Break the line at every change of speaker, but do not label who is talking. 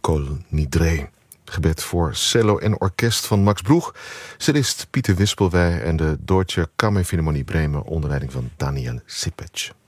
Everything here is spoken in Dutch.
Kol Nidre. Gebed voor cello en orkest van Max Broeg, cellist Pieter Wispelwey en de Deutsche Kammerphilharmonie Bremen onder leiding van Daniel Sipec.